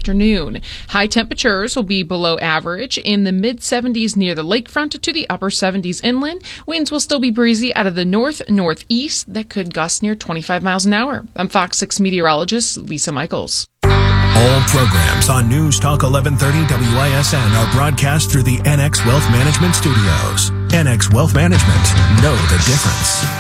afternoon. High temperatures will be below average in the mid-70s near the lakefront to the upper 70s inland. Winds will still be breezy out of the north-northeast that could gust near 25 miles an hour. I'm Fox 6 meteorologist Lisa Michaels. All programs on News Talk 1130 WISN are broadcast through the NX Wealth Management Studios. NX Wealth Management. Know the difference.